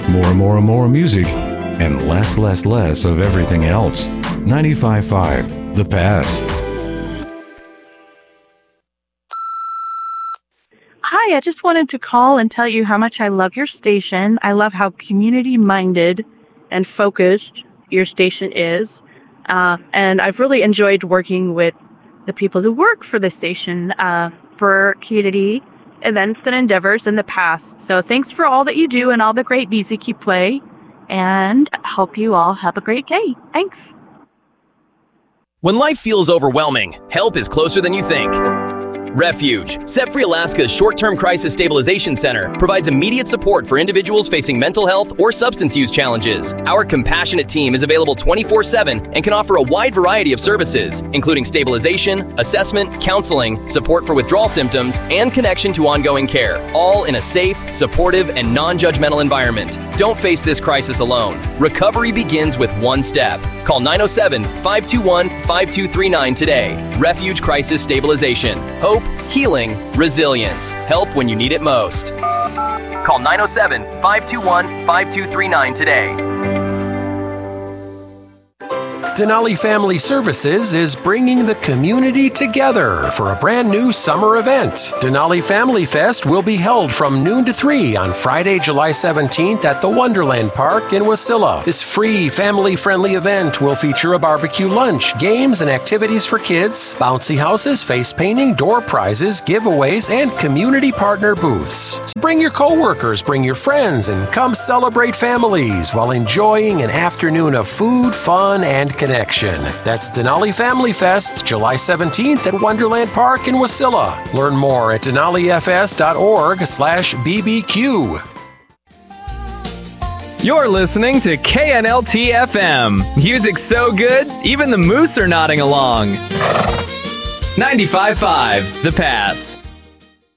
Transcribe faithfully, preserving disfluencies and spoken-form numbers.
More and more and more music, and less, less, less of everything else. ninety-five point five, The Pass. Hi, I just wanted to call and tell you how much I love your station. I love how community-minded and focused your station is. Uh, and I've really enjoyed working with the people who work for the station uh, for community events and endeavors in the past. So thanks for all that you do and all the great music you play. And hope you all have a great day. Thanks. When life feels overwhelming, help is closer than you think. Refuge, Set Free Alaska's short-term crisis stabilization center, provides immediate support for individuals facing mental health or substance use challenges. Our compassionate team is available twenty-four seven and can offer a wide variety of services, including stabilization, assessment, counseling, support for withdrawal symptoms, and connection to ongoing care, all in a safe, supportive, and non-judgmental environment. Don't face this crisis alone. Recovery begins with one step. Call nine oh seven, five two one, five two three nine today. Refuge Crisis Stabilization. Hope, healing, resilience. Help when you need it most. Call nine oh seven, five two one, five two three nine today. Denali Family Services is bringing the community together for a brand new summer event. Denali Family Fest will be held from noon to three on Friday, July seventeenth at the Wonderland Park in Wasilla. This free, family-friendly event will feature a barbecue lunch, games and activities for kids, bouncy houses, face painting, door prizes, giveaways, and community partner booths. So bring your coworkers, bring your friends, and come celebrate families while enjoying an afternoon of food, fun, and connection. That's Denali Family Fest, July seventeenth at Wonderland Park in Wasilla. Learn more at denalifs.org slash BBQ. You're listening to K N L T F M. Music so good, even the moose are nodding along. ninety-five point five, The Pass.